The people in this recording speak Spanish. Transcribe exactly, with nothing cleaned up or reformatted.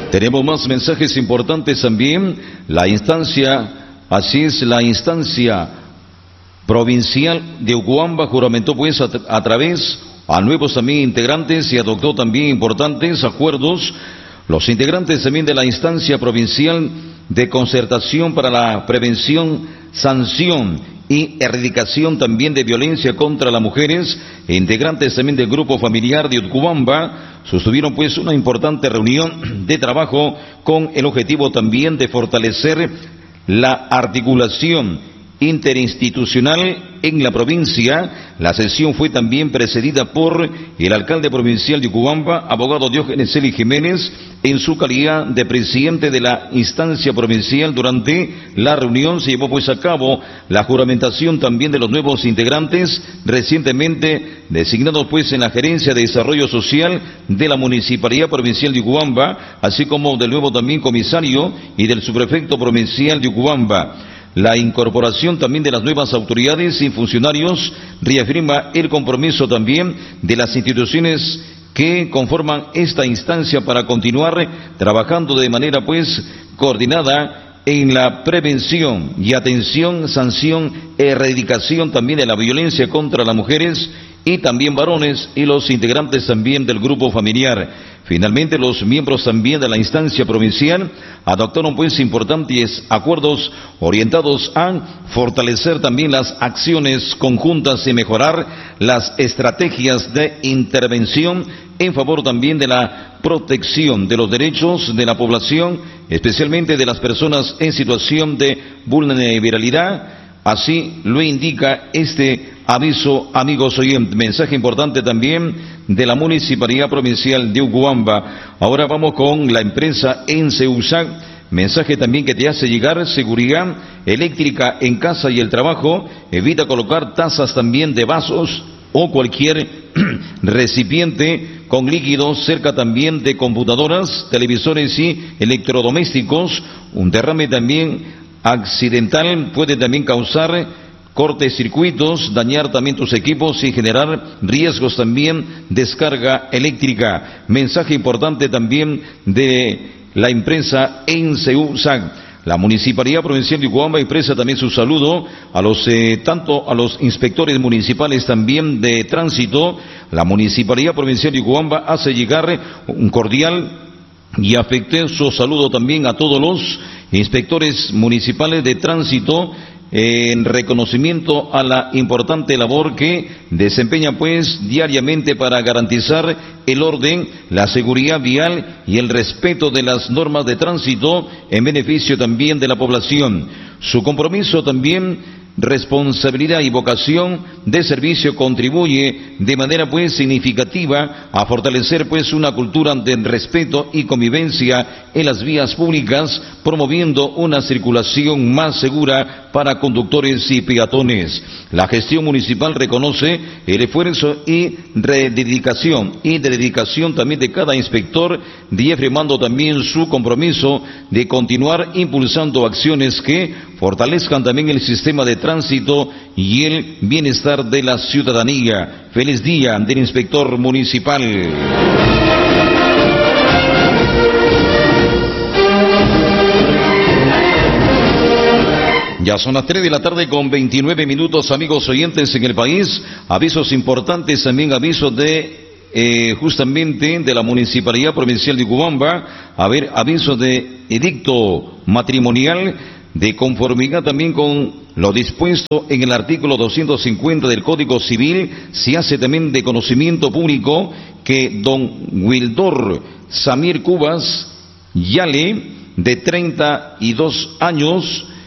Tenemos más mensajes importantes también. La instancia, así es, la instancia provincial de Ucuamba juramentó pues a, a través a nuevos también integrantes y adoptó también importantes acuerdos. Los integrantes también de la instancia provincial de concertación para la prevención, sanción y erradicación también de violencia contra las mujeres, e integrantes también del grupo familiar de Ucuamba, sostuvieron pues una importante reunión de trabajo con el objetivo también de fortalecer la articulación interinstitucional en la provincia. La sesión fue también precedida por el alcalde provincial de Ucuamba, abogado Diógenes Eli Jiménez, en su calidad de presidente de la instancia provincial. Durante la reunión se llevó pues a cabo la juramentación también de los nuevos integrantes recientemente designados pues en la gerencia de desarrollo social de la municipalidad provincial de Ucuamba, así como del nuevo también comisario y del subprefecto provincial de Ucuamba. La incorporación también de las nuevas autoridades y funcionarios reafirma el compromiso también de las instituciones que conforman esta instancia para continuar trabajando de manera pues coordinada en la prevención y atención, sanción, erradicación también de la violencia contra las mujeres y también varones y los integrantes también del grupo familiar. Finalmente, los miembros también de la instancia provincial adoptaron pues importantes acuerdos orientados a fortalecer también las acciones conjuntas y mejorar las estrategias de intervención en favor también de la protección de los derechos de la población, especialmente de las personas en situación de vulnerabilidad. Así lo indica este aviso, amigos oyentes. Mensaje importante también de la Municipalidad Provincial de Ucuamba. Ahora vamos con la empresa Enseusac. Mensaje también que te hace llegar: seguridad eléctrica en casa y el trabajo. Evita colocar tazas también de vasos o cualquier recipiente con líquidos cerca también de computadoras, televisores y electrodomésticos. Un derrame también accidental puede también causar cortocircuitos, dañar también tus equipos y generar riesgos también de descarga eléctrica. Mensaje importante también de la empresa Enseusac. La Municipalidad Provincial de Ucuamba expresa también su saludo a los eh, tanto a los inspectores municipales también de tránsito. La Municipalidad Provincial de Ucuamba hace llegar un cordial y afectuoso saludo también a todos los inspectores municipales de tránsito, en reconocimiento a la importante labor que desempeña pues diariamente para garantizar el orden, la seguridad vial y el respeto de las normas de tránsito en beneficio también de la población. Su compromiso también, responsabilidad y vocación de servicio contribuye de manera pues significativa a fortalecer pues una cultura de respeto y convivencia en las vías públicas, promoviendo una circulación más segura para conductores y peatones. La gestión municipal reconoce el esfuerzo y dedicación y dedicación también de cada inspector, reafirmando también su compromiso de continuar impulsando acciones que fortalezcan también el sistema de tránsito y el bienestar de la ciudadanía. Feliz día del inspector municipal. Ya son las tres de la tarde con veintinueve minutos, amigos oyentes en el país. Avisos importantes, también avisos de eh, justamente de la Municipalidad Provincial de Ucuamba. A ver, aviso de edicto matrimonial de conformidad también con lo dispuesto en el artículo doscientos cincuenta del Código Civil. Se hace también de conocimiento público que don Wildor Samir Cubas Yale, de treinta y dos años,